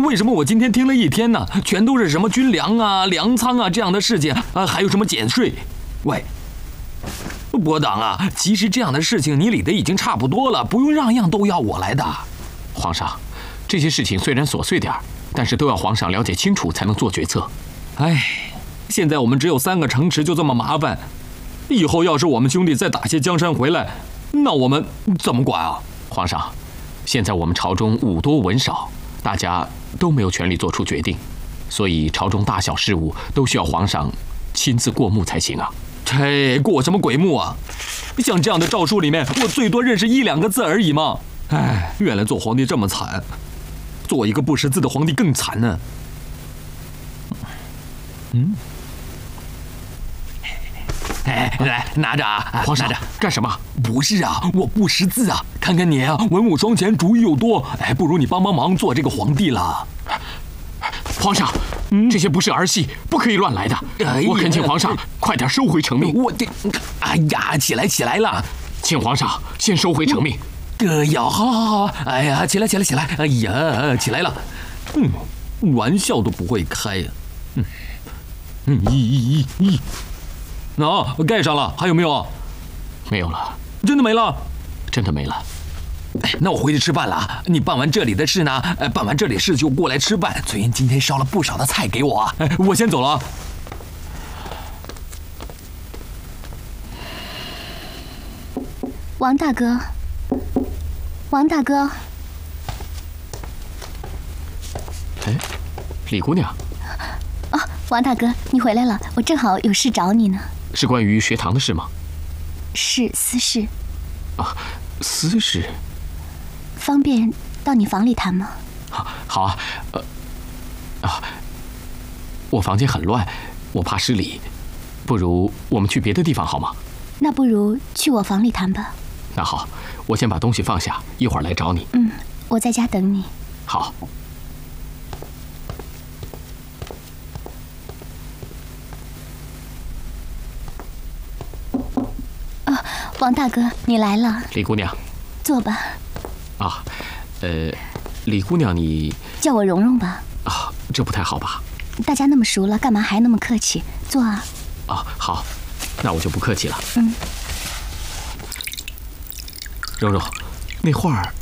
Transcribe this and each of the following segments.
为什么我今天听了一天呢？全都是什么军粮啊、粮仓啊这样的事情啊，还有什么减税？喂，伯党啊，其实这样的事情你理得已经差不多了，不用样样都要我来的。 皇上，这些事情虽然琐碎点儿，但是都要皇上了解清楚才能做决策。 哎，现在我们只有3个城池，就这么麻烦。以后要是我们兄弟再打些江山回来，那我们怎么管啊？ 皇上，现在我们朝中武多文少，大家都没有权利做出决定，所以朝中大小事务都需要皇上亲自过目才行啊。 这过什么鬼目啊？像这样的诏书里面，我最多认识1、2个字而已嘛。哎，原来做皇帝这么惨，做一个不识字的皇帝更惨呢。哎，来拿着啊！ 皇上， 拿着干什么？ 不是啊，我不识字啊。看看你啊，文武双全，主意又多，哎，不如你帮忙做这个皇帝了。 皇上，这些不是儿戏，不可以乱来的。我恳请皇上快点收回成命。 哎呀，起来了！ 请皇上先收回成命。 好好，哎呀，起来！哎呀，起来了。玩笑都不会开呀。盖上了，还有没有？ 没有了。 真的没了？ 真的没了。 哎，那我回去吃饭了啊！你办完这里的事呢？办完这里事就过来吃饭。翠英今天烧了不少的菜给我啊。我先走了啊。 王大哥，王大哥。 哎，李姑娘。 哦，王大哥，你回来了，我正好有事找你呢。 是关于学堂的事吗？ 是私事。 啊，私事。 方便到你房里谈吗？ 好啊，我房间很乱，我怕失礼，不如我们去别的地方好吗？ 那不如去我房里谈吧。 那好，我先把东西放下，一会儿来找你。 我在家等你。 好。 王大哥，你来了。 李姑娘， 坐吧。 啊，李姑娘你叫我蓉蓉吧。 啊，这不太好吧？ 大家那么熟了，干嘛还那么客气？坐啊。 啊，好，那我就不客气了。蓉蓉，那画儿，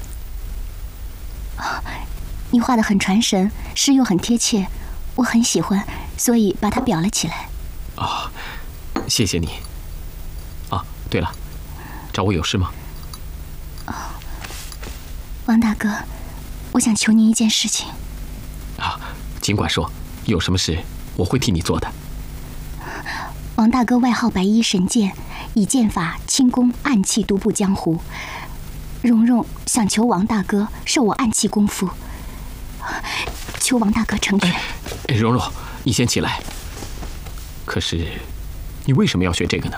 你画得很传神，诗又很贴切，我很喜欢，所以把它裱了起来。 啊，谢谢你。啊，对了，找我有事吗？ 王大哥，我想求您一件事情。 啊，尽管说，有什么事我会替你做的。 王大哥外号白衣神剑，以剑法轻功暗器独步江湖。蓉蓉想求王大哥授我暗器功夫，求王大哥成全。 蓉蓉，你先起来。可是，你为什么要学这个呢？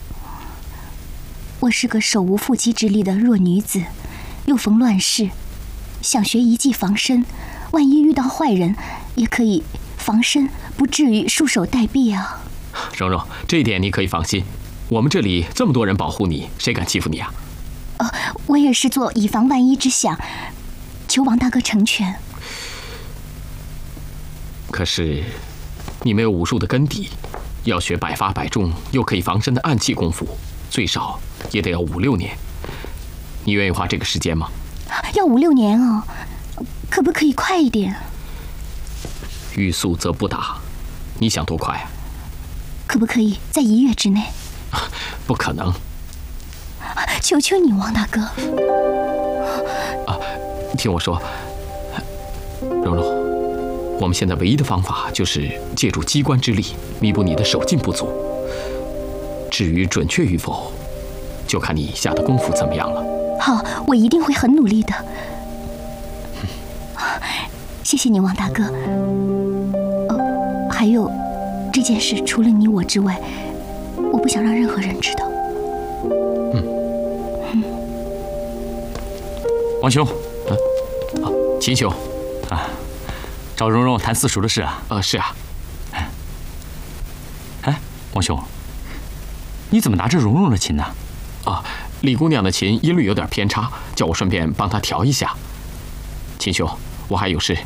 我是个手无缚鸡之力的弱女子，又逢乱世，想学一技防身，万一遇到坏人，也可以防身，不至于束手待毙啊。 蓉蓉，这一点你可以放心，我们这里这么多人保护你，谁敢欺负你啊？ 我也是做以防万一之想，求王大哥成全。 可是，你没有武术的根底，要学百发百中又可以防身的暗器功夫，最少也得要5、6年。你愿意花这个时间吗？ 要5、6年哦，可不可以快一点？ 欲速则不达，你想多快啊？ 可不可以在1月之内？ 不可能。 求求你，王大哥。 听我说，蓉蓉，我们现在唯一的方法就是借助机关之力弥补你的手劲不足。至于准确与否，就看你下的功夫怎么样了。 好，我一定会很努力的。谢谢你，王大哥。还有，这件事除了你我之外，我不想让任何人知道。 王兄， 秦兄， 找蓉蓉谈私塾的事啊？ 是啊。 哎，王兄，你怎么拿着蓉蓉的琴呢？ 李姑娘的琴音律有点偏差，叫我顺便帮她调一下。秦兄，我还有事